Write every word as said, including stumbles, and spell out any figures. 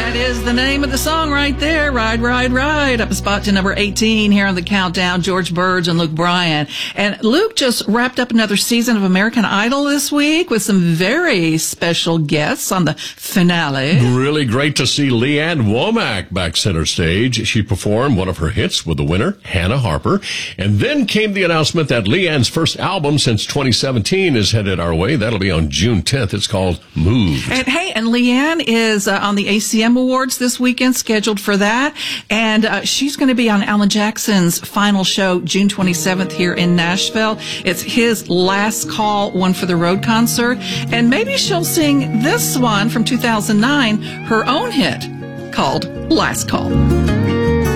That is the name of the song right there. Ride, Ride, Ride. Up a spot to number eighteen here on the countdown. George Burge and Luke Bryan. And Luke just wrapped up another season of American Idol this week with some very special guests on the finale. Really great to see Leanne Womack back center stage. She performed one of her hits with the winner, Hannah Harper. And then came the announcement that Leanne's first album since twenty seventeen is headed our way. That'll be on June tenth. It's called Moved. And hey, and Leanne is uh, on the A C M Awards this weekend, scheduled for that. And uh, she's going to be on Alan Jackson's final show June twenty-seventh here in Nashville. It's his last call, One for the Road concert. And maybe she'll sing this one from two thousand nine, her own hit called Last Call.